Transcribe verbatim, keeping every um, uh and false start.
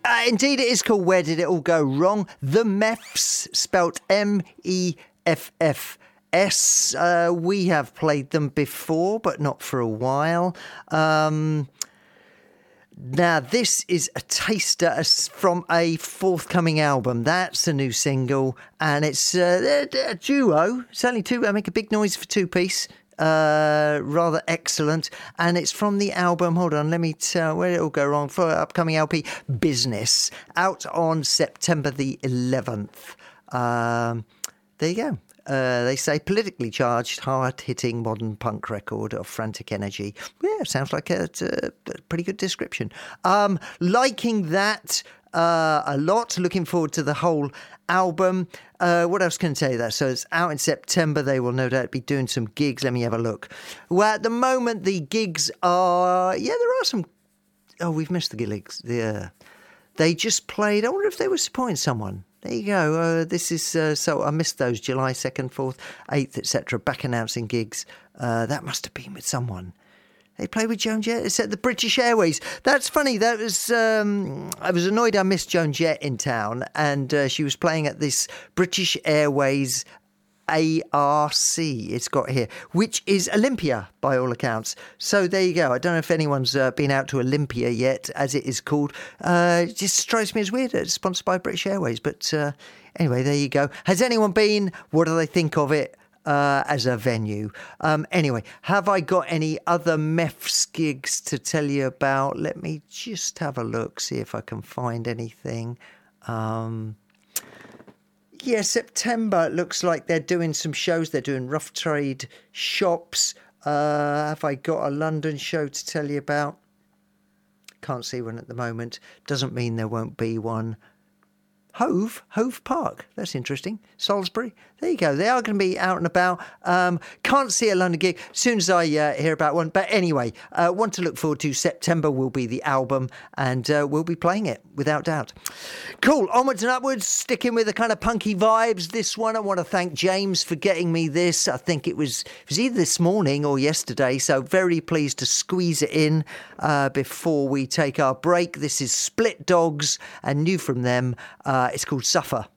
Uh, indeed, it is called Where Did It All Go Wrong? The Meffs, spelt M E F F S. Uh, we have played them before, but not for a while. Um, now, this is a taster from a forthcoming album. That's a new single, and it's uh, a duo. It's only two. I make a big noise for two-piece. Uh, rather excellent, and it's from the album. Hold on, let me tell where it'll go wrong. For upcoming L P, Business, out on September the eleventh. Um, there you go. Uh, they say politically charged, hard-hitting modern punk record of frantic energy. Yeah, sounds like a, a pretty good description. Um, liking that uh, a lot. Looking forward to the whole album. Uh, what else can I tell you that? So it's out in September. They will no doubt be doing some gigs. Let me have a look. Well, at the moment, the gigs are... Yeah, there are some... Oh, we've missed the gigs. Yeah. They just played... I wonder if they were supporting someone. There you go. Uh, this is... Uh, so I missed those. July second, fourth, eighth, et cetera. Back announcing gigs. Uh, that must have been with someone. They played with Joan Jett. It's at the British Airways. That's funny. That was um, I was annoyed I missed Joan Jett in town, and uh, she was playing at this British Airways A R C, it's got here, which is Olympia by all accounts. So there you go. I don't know if anyone's uh, been out to Olympia yet, as it is called. Uh, it just strikes me as weird. It's sponsored by British Airways. But uh, anyway, there you go. Has anyone been? What do they think of it? Uh, as a venue. Um, anyway, have I got any other Meffs gigs to tell you about? Let me just have a look, see if I can find anything. Um, yeah, September, it looks like they're doing some shows. They're doing Rough Trade shops. Uh, have I got a London show to tell you about? Can't see one at the moment. Doesn't mean there won't be one. Hove, Hove Park. That's interesting. Salisbury. There you go. They are going to be out and about. Um, can't see a London gig as soon as I uh, hear about one. But anyway, uh, one to look forward to. September will be the album, and uh, we'll be playing it without doubt. Cool. Onwards and upwards. Sticking with the kind of punky vibes. This one, I want to thank James for getting me this. I think it was it was either this morning or yesterday. So very pleased to squeeze it in uh, before we take our break. This is Split Dogs, and new from them. Uh, it's called Suffer.